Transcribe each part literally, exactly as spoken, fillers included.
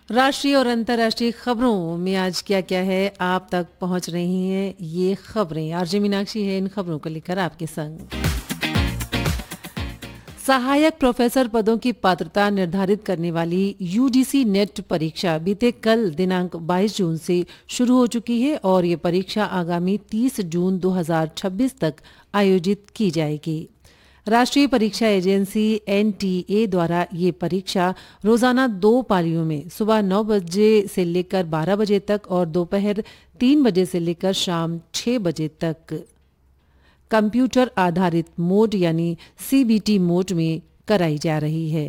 राष्ट्रीय और अंतर्राष्ट्रीय खबरों में आज क्या क्या है आप तक पहुंच रही हैं ये खबरें। आरजे मीनाक्षी है इन खबरों को लेकर आपके संग। सहायक प्रोफेसर पदों की पात्रता निर्धारित करने वाली यूजीसी नेट परीक्षा बीते कल दिनांक बाईस जून से शुरू हो चुकी है और ये परीक्षा आगामी तीस जून दो हज़ार छब्बीस तक आयोजित की जाएगी। राष्ट्रीय परीक्षा एजेंसी एनटीए द्वारा ये परीक्षा रोजाना दो पालियों में सुबह नौ बजे से लेकर बारह बजे तक और दोपहर तीन बजे से लेकर शाम छह बजे तक कंप्यूटर आधारित मोड यानी सीबीटी मोड में कराई जा रही है।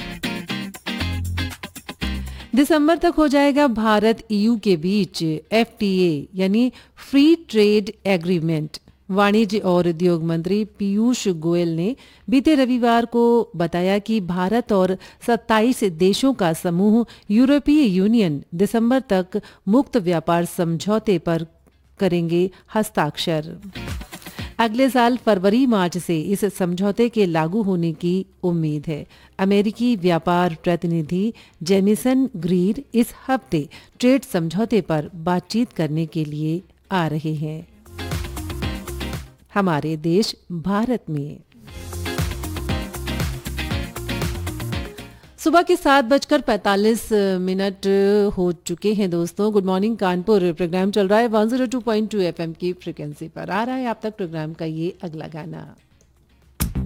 दिसंबर तक हो जाएगा भारत ईयू के बीच एफटीए यानी फ्री ट्रेड एग्रीमेंट। वाणिज्य और उद्योग मंत्री पीयूष गोयल ने बीते रविवार को बताया कि भारत और सत्ताईस देशों का समूह यूरोपीय यूनियन दिसंबर तक मुक्त व्यापार समझौते पर करेंगे हस्ताक्षर। अगले साल फरवरी मार्च से इस समझौते के लागू होने की उम्मीद है। अमेरिकी व्यापार प्रतिनिधि जेमिसन ग्रीर इस हफ्ते ट्रेड समझौते पर बातचीत करने के लिए आ रहे हैं हमारे देश भारत में। सुबह के सात बजकर पैंतालीस मिनट हो चुके हैं दोस्तों। गुड मॉर्निंग कानपुर प्रोग्राम चल रहा है एक सौ दो पॉइंट दो एफएम की फ्रिक्वेंसी पर। आ रहा है आप तक प्रोग्राम का ये अगला गाना।